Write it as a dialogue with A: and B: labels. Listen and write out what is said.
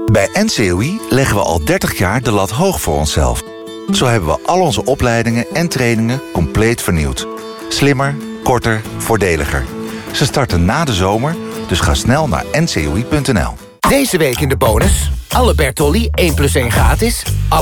A: Bij NCOI leggen we al 30 jaar de lat hoog voor onszelf. Zo hebben we al onze opleidingen en trainingen compleet vernieuwd. Slimmer, korter, voordeliger. Ze starten na de zomer, dus ga snel naar ncoi.nl.
B: Deze week in de bonus. Alle Bertolli 1+1 gratis.